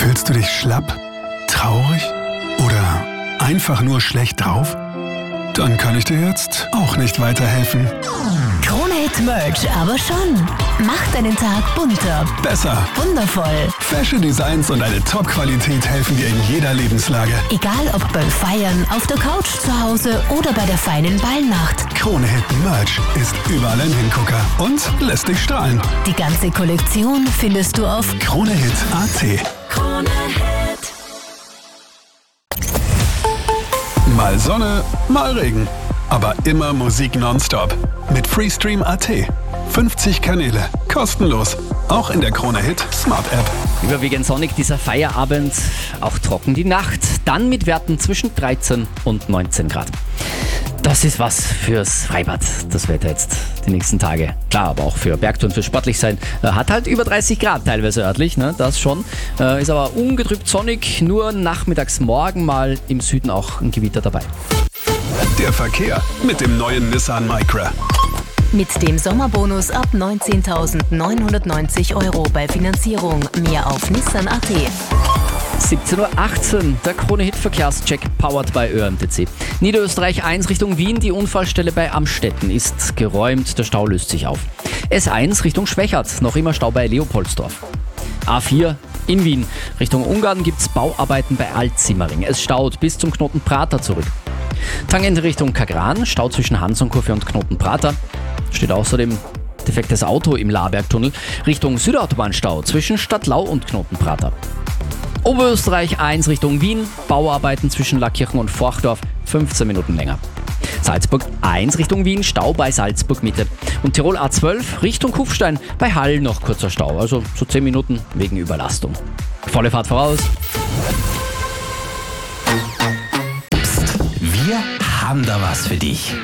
Fühlst du dich schlapp, traurig oder einfach nur schlecht drauf? Dann kann ich dir jetzt auch nicht weiterhelfen. Krone-Hit Merch aber schon. Macht deinen Tag bunter, Besser. wundervoll. Fashion Designs und eine Top-Qualität helfen dir in jeder Lebenslage. Egal ob beim Feiern, auf der Couch zu Hause oder bei der feinen Ballnacht. Krone-Hit Merch ist überall ein Hingucker und lässt dich strahlen. Die ganze Kollektion findest du auf Krone-Hit.at. Mal Sonne, mal Regen. Aber immer Musik nonstop. Mit Freestream.at. 50 Kanäle. Kostenlos. Auch in der Krone-Hit Smart App. Überwiegend sonnig dieser Feierabend, auch trocken die Nacht. Dann mit Werten zwischen 13 und 19 Grad. Das ist was fürs Freibad, das Wetter jetzt die nächsten Tage. Klar, aber auch für Bergtouren, für sportlich sein. Hat halt über 30 Grad teilweise örtlich, ne? Das schon. Ist aber ungetrübt sonnig, nur nachmittags morgen mal im Süden auch ein Gewitter dabei. Der Verkehr mit dem neuen Nissan Micra. mit dem Sommerbonus ab 19.990 € bei Finanzierung. Mehr auf Nissan.at. 17:18 Uhr, der Krone-Hit-Verkehrscheck powered by ÖMTC. Niederösterreich 1 Richtung Wien, die Unfallstelle bei Amstetten ist geräumt, der Stau löst sich auf. S1 Richtung Schwächert, noch immer Stau bei Leopoldsdorf. A4 in Wien, Richtung Ungarn gibt's Bauarbeiten bei Altsimmering. Es staut bis zum Knoten Prater zurück. Tangente Richtung Kagran, Stau zwischen Hansonkurve und Knoten Prater. Steht außerdem defektes Auto im Labergtunnel. Richtung Südautobahnstau zwischen Stadtlau und Knoten Prater. Oberösterreich 1 Richtung Wien, Bauarbeiten zwischen Lackirchen und Forchdorf, 15 Minuten länger. Salzburg 1 Richtung Wien, Stau bei Salzburg Mitte. Und Tirol A12 Richtung Kufstein, bei Hall noch kurzer Stau, also so 10 Minuten wegen Überlastung. Volle Fahrt voraus. Wir haben da was für dich.